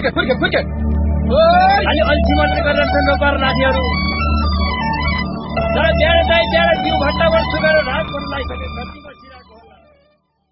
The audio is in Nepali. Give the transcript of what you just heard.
फुर्के अलि अल्छी मात्रै गरेर नोकर लाठीहरू तर बिहान बिउ भट्टाबाट सुकेर रात पर्न लागिसके